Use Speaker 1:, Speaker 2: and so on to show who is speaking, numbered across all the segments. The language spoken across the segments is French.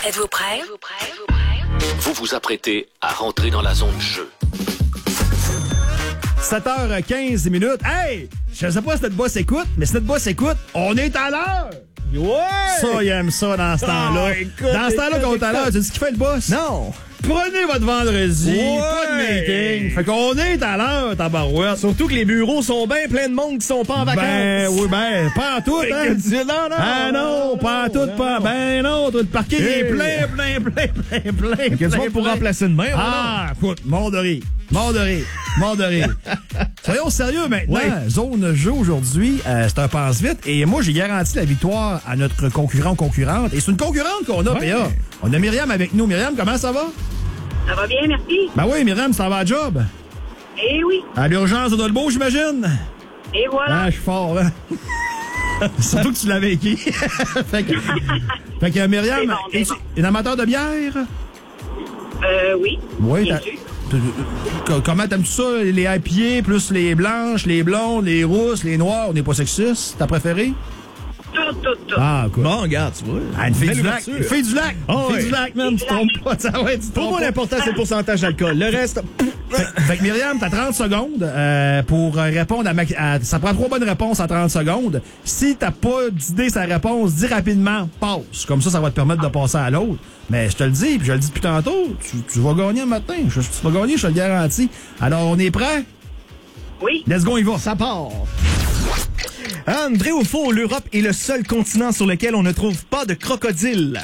Speaker 1: Êtes-vous prêt?
Speaker 2: Vous vous apprêtez à rentrer dans la zone jeu.
Speaker 3: 7h15 minutes. Hey! Je sais pas si notre boss écoute, mais si notre boss écoute, on est à l'heure!
Speaker 4: Ouais!
Speaker 3: Ça, il aime ça dans ce temps-là.
Speaker 4: écoute,
Speaker 3: Dans ce temps-là qu'on est à l'heure, tu sais ce qu'il fait le boss?
Speaker 4: Non!
Speaker 3: Prenez votre vendredi,
Speaker 4: Ouais.
Speaker 3: pas de meeting. Fait qu'on est à l'heure, tabarouette.
Speaker 4: Surtout que les bureaux sont bien pleins de monde qui sont pas en vacances.
Speaker 3: Pas en tout, hein?
Speaker 4: Non,
Speaker 3: Ah non, pas en tout, pas. Ben non, tout le parking est plein.
Speaker 4: Quasiment pour remplacer une main.
Speaker 3: Ah, écoute, mort de rire. Soyons sérieux maintenant.
Speaker 4: Ouais.
Speaker 3: Zone jeu aujourd'hui, c'est un passe-vite. Et moi, j'ai garanti la victoire à notre concurrente. Et c'est une concurrente qu'on a,
Speaker 4: Ouais.
Speaker 3: PA. On a Myriam avec nous. Myriam, comment ça va?
Speaker 5: Ça va bien, merci.
Speaker 3: Ben oui, Myriam, ça va à job.
Speaker 5: Eh oui.
Speaker 3: À l'urgence de Dolbeau, j'imagine.
Speaker 5: Et voilà.
Speaker 3: Ah, je suis fort, hein? Surtout que tu l'avais écrit. fait que Myriam,
Speaker 5: C'est bon, c'est
Speaker 3: es-tu un amateur de bière?
Speaker 5: Oui.
Speaker 3: Oui,
Speaker 5: Bien
Speaker 3: t'as-
Speaker 5: sûr.
Speaker 3: Comment t'aimes-tu ça, les IPA, plus les blanches, les blondes, les rousses, les noires? On n'est pas sexistes? Ta préférée?
Speaker 5: Tout.
Speaker 3: Ah, quoi.
Speaker 4: Bon, regarde, tu vois.
Speaker 3: Ah, une fille
Speaker 4: Belle
Speaker 3: du lac.
Speaker 4: ouverture.
Speaker 3: Une fille du lac.
Speaker 4: Ah,
Speaker 3: Une fille
Speaker 4: ouais.
Speaker 3: du lac, man. Tu trompes pas. Ça, ouais, tu
Speaker 4: Pour
Speaker 3: trompes
Speaker 4: moi,
Speaker 3: pas.
Speaker 4: l'important, c'est le pourcentage d'alcool. Le reste,
Speaker 3: Fait que Myriam, t'as 30 secondes pour répondre ça prend 3 bonnes réponses en 30 secondes. Si t'as pas d'idée sa réponse, dis rapidement, passe. Comme ça va te permettre de passer à l'autre. Mais je te le dis, puis je le dis depuis tantôt, tu vas gagner un matin. Tu vas gagner, je te le garantis. Alors, on est prêt?
Speaker 5: Oui.
Speaker 3: Let's go, il va.
Speaker 4: ça part. Anne, vrai ou faux, l'Europe est le seul continent sur lequel on ne trouve pas de crocodile.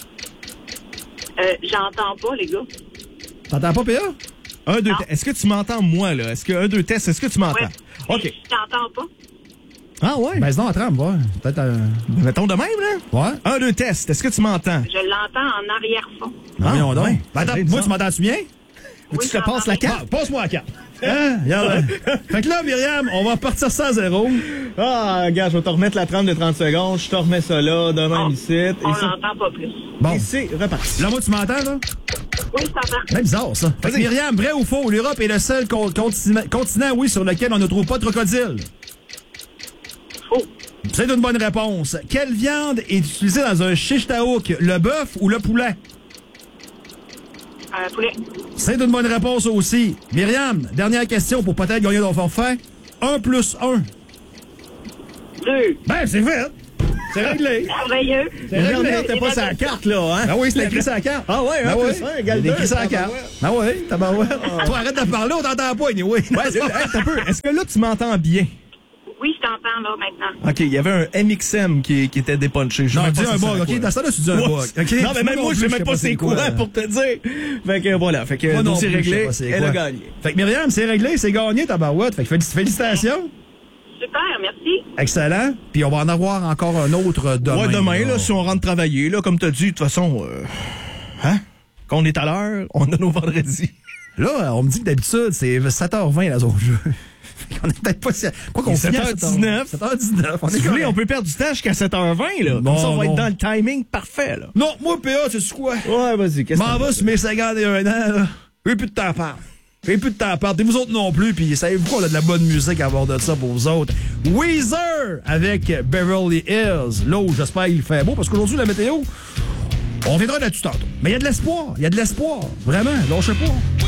Speaker 5: J'entends pas, les gars.
Speaker 3: T'entends pas, PA?
Speaker 4: Un, deux,
Speaker 5: Non.
Speaker 4: est-ce que tu m'entends, moi, là? Est-ce que, un, deux, tests, est-ce que tu m'entends?
Speaker 5: Ouais.
Speaker 4: OK.
Speaker 5: Je t'entends pas.
Speaker 4: Ah, ouais?
Speaker 3: Ben, sinon, en trempe, ouais. Peut-être
Speaker 4: Mettons de même, là?
Speaker 3: Ouais.
Speaker 4: Un, deux, tests, est-ce que tu m'entends?
Speaker 5: Je l'entends en arrière-fond.
Speaker 3: Non, voyons donc.
Speaker 4: ouais.
Speaker 3: Ben, attends,
Speaker 4: C'est
Speaker 3: moi,
Speaker 4: bizarre.
Speaker 3: tu m'entends-tu bien?
Speaker 4: Veux-tu
Speaker 5: Oui,
Speaker 4: que je te passe la
Speaker 5: j'entends.
Speaker 4: carte?
Speaker 3: Passe-moi la carte. Hein? Regarde. Fait que là, Myriam, on va repartir ça à zéro.
Speaker 4: Ah, regarde, je vais te remettre la trame de 30 secondes. Je te remets ça là, de même ici. Et
Speaker 5: On
Speaker 4: ça-
Speaker 5: l'entend pas plus.
Speaker 3: Bon.
Speaker 4: et c'est reparti.
Speaker 3: Là, moi, tu m'entends, là?
Speaker 5: Oui, je t'entends.
Speaker 3: C'est bizarre, ça. Fait que
Speaker 4: Vas-y.
Speaker 3: Myriam, vrai ou faux, l'Europe est le seul continent, oui, sur lequel on ne trouve pas de crocodile?
Speaker 5: Faux.
Speaker 3: C'est une bonne réponse. Quelle viande est utilisée dans un shish taouk, le bœuf ou le poulet?
Speaker 5: Poulet.
Speaker 3: C'est une bonne réponse aussi. Myriam, dernière question pour peut-être gagner ton forfait. 1 plus 1.
Speaker 5: 2.
Speaker 3: Ben, c'est fait. C'est réglé.
Speaker 5: Merveilleux.
Speaker 3: C'est
Speaker 4: La
Speaker 3: réglé.
Speaker 4: dernière, t'es pas sur la carte, là, hein?
Speaker 3: Ah oui, c'est écrit sur la carte.
Speaker 4: Ah ouais,
Speaker 3: Ah
Speaker 4: un
Speaker 3: ouais.
Speaker 4: plus un égale
Speaker 3: C'est écrit
Speaker 4: deux,
Speaker 3: sur la carte. Ah ouais, tabarouette. Toi, arrête de parler, on t'entend pas, anyway.
Speaker 4: Ouais, t'as peu. Est-ce que là, tu m'entends bien?
Speaker 5: Oui, je t'entends, là, maintenant.
Speaker 4: OK, il y avait un MXM qui était dépunché. Je sais
Speaker 3: Non,
Speaker 4: même
Speaker 3: dis
Speaker 4: pas
Speaker 3: un
Speaker 4: si c'est
Speaker 3: bug,
Speaker 4: quoi.
Speaker 3: OK? Dans ça, là, tu dis un
Speaker 4: Ouais.
Speaker 3: bug. OK?
Speaker 4: Non, mais même moi, je sais même pas c'est quoi pour te dire. Fait que voilà, fait que
Speaker 3: Moi non
Speaker 4: dossier
Speaker 3: plus, je sais
Speaker 4: réglé,
Speaker 3: pas c'est
Speaker 4: elle
Speaker 3: quoi.
Speaker 4: a gagné.
Speaker 3: Fait que Myriam, c'est réglé, c'est gagné, tabarouette. Fait que félicitations.
Speaker 5: Super, merci.
Speaker 3: Excellent. Puis on va en avoir encore un autre demain.
Speaker 4: Ouais, demain, là, si on rentre travailler, là, comme t'as dit, de toute façon, hein? Quand on est à l'heure, on a nos vendredis.
Speaker 3: Là, on me dit que d'habitude, c'est 7h20 la zone jeu. On est peut-être pas si... Quoi qu'on
Speaker 4: Il est
Speaker 3: finit à
Speaker 4: 7h19.
Speaker 3: 7h19. On
Speaker 4: Si
Speaker 3: est
Speaker 4: vous voulez,
Speaker 3: correct.
Speaker 4: on peut perdre du temps jusqu'à 7h20, là. Comme
Speaker 3: Bon,
Speaker 4: ça, on va
Speaker 3: bon.
Speaker 4: être dans le timing parfait, là.
Speaker 3: Non, moi, PA, tu sais quoi?
Speaker 4: Ouais, vas-y, qu'est-ce
Speaker 3: M'en
Speaker 4: que
Speaker 3: va sur mes 51 ans, là. J'ai plus de temps à perdre. J'ai plus de temps à perdre. Et vous autres non plus. Puis savez-vous quoi? On a de la bonne musique à bord de ça pour vous autres. Weezer avec Beverly Hills. L'eau, j'espère qu'il fait beau parce qu'aujourd'hui, la météo, on viendra là-dessus tantôt. Mais il y a de l'espoir. Il y a de l'espoir. Vraiment. Lâchez pas.